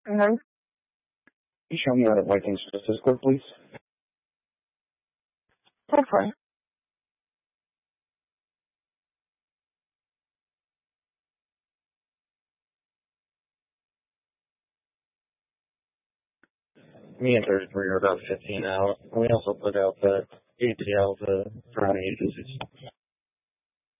Mm-hmm. Can you show me how to Vikings Justice Court, please? Okay. Me and 33 are about 15 out. We also put out the ATL for any agencies.